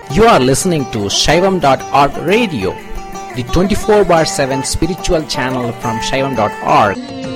You are listening to Shaivam.org radio, the 24/7 spiritual channel from Shaivam.org.